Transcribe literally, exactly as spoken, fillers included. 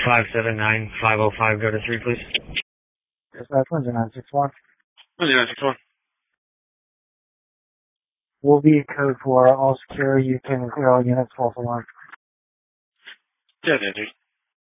five seven nine five oh five, go to three, please. Dispatch one zero nine six one. one zero nine six one. Will be code for all secure. You can clear all units, false alarm. Yeah, Andrew.